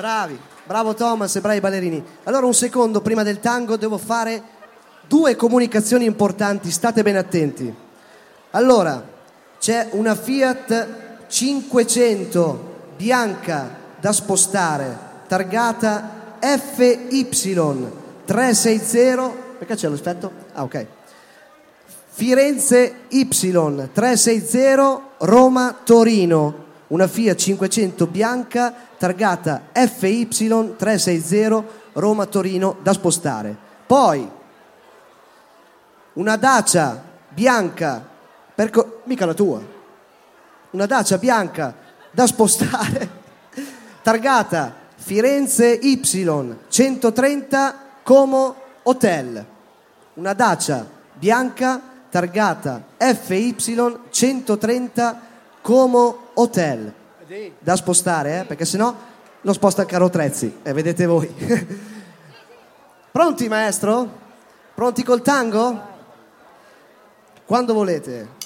Bravi, bravo Thomas e bravi ballerini. Allora un secondo, prima del tango devo fare 2 comunicazioni importanti, state ben attenti. Allora, c'è una Fiat 500 bianca da spostare, targata FY360, perché c'è l'effetto? Ah, ok. Firenze Y360 Roma-Torino, una Fiat 500 bianca targata FY360 Roma-Torino da spostare. Poi una Dacia bianca, mica la tua, una Dacia bianca da spostare targata Firenze Y130 Como Hotel, una Dacia bianca targata FY130 Como Hotel da spostare, perché sennò lo sposta il carro Trezzi e vedete voi. Pronti maestro? Pronti col tango? Quando volete.